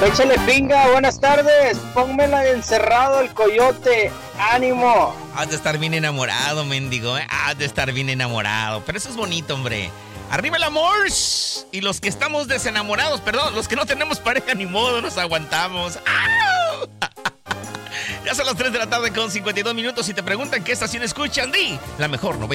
Échale pinga, buenas tardes. Pónmela de encerrado el coyote. ¡Ánimo! Has de estar bien enamorado, mendigo, ¿eh? Has de estar bien enamorado. Pero eso es bonito, hombre. ¡Arriba el amor! Y los que estamos desenamorados, perdón, los que no tenemos pareja ni modo, nos aguantamos. ¡Au! Ya son las 3 de la tarde con 52 minutos y te preguntan qué estación escuchan. Di la mejor 90.